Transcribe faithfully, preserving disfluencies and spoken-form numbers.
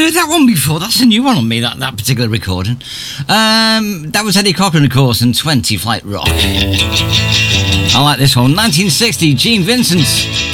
heard that one before. That's a new one on me, that, that particular recording. Um, that was Eddie Cochran, of course, and twenty Flight Rock. I like this one. nineteen sixty, Gene Vincent.